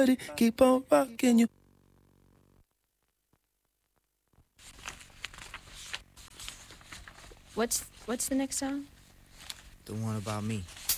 buddy. Keep on rocking you. What's the next song? The one about me.